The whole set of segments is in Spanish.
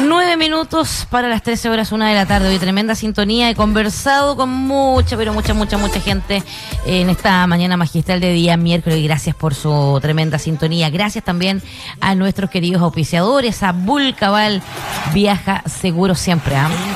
9 minutos para las 13 horas, 1 de la tarde. Hoy tremenda sintonía. He conversado con mucha gente en esta mañana magistral de día miércoles. Gracias por su tremenda sintonía. Gracias también a nuestros queridos auspiciadores, a Vulcaval. Viaja seguro siempre.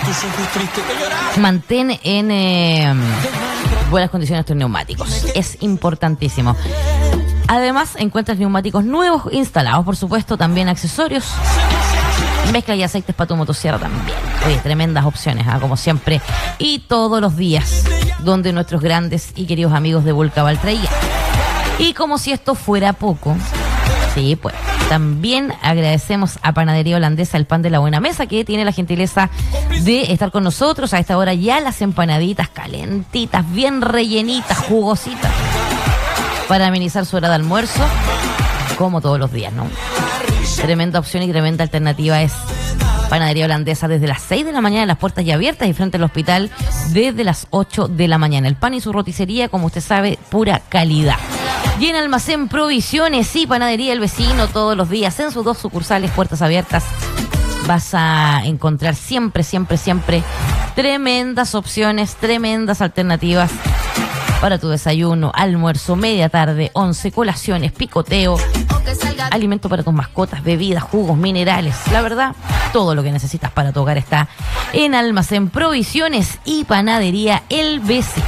Mantén en buenas condiciones tus neumáticos. Es importantísimo. Además, encuentras neumáticos nuevos instalados, por supuesto, también accesorios. Mezcla y aceites para tu motosierra también. Oye, tremendas opciones, como siempre. Y todos los días, donde nuestros grandes y queridos amigos de Vulcaval traían. Y como si esto fuera poco, sí, pues, también agradecemos a Panadería Holandesa, el pan de la buena mesa, que tiene la gentileza de estar con nosotros. A esta hora ya las empanaditas calentitas, bien rellenitas, jugositas, para amenizar su hora de almuerzo, como todos los días, ¿no? Tremenda opción y tremenda alternativa es Panadería Holandesa desde las 6 de la mañana, las puertas ya abiertas, y frente al hospital desde las 8 de la mañana. El pan y su roticería, como usted sabe, pura calidad. Y en Almacén Provisiones y Panadería El Vecino, todos los días en sus 2 sucursales, puertas abiertas, vas a encontrar siempre tremendas opciones, tremendas alternativas para tu desayuno, almuerzo, media tarde, 11, colaciones, picoteo, alimento para tus mascotas, bebidas, jugos, minerales. La verdad, todo lo que necesitas para tu hogar está en Almacén Provisiones y Panadería El Vecino.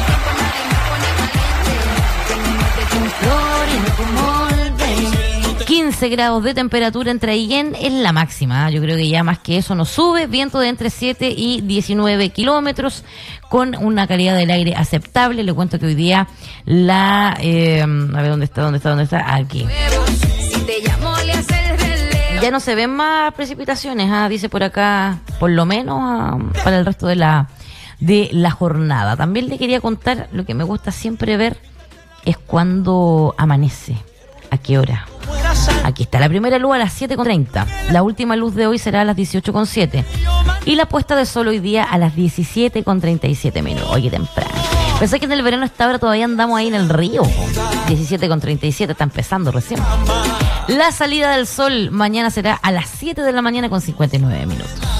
15 grados de temperatura en Traiguén es la máxima. Yo creo que ya más que eso no sube. Viento de entre 7 y 19 kilómetros con una calidad del aire aceptable. Le cuento que hoy día a ver, ¿dónde está? Aquí. Ya no se ven más precipitaciones, dice por acá, por lo menos para el resto de la jornada. También le quería contar lo que me gusta siempre ver es cuando amanece. ¿A qué hora? Aquí está la primera luz a las 7:30. La última luz de hoy será a las 18:07. Y la puesta de sol hoy día a las 17:37 minutos. Oye, temprano. Pensé que en el verano esta hora todavía andamos ahí en el río. 17:37, está empezando recién. La salida del sol mañana será a las 7 de la mañana con 59 minutos.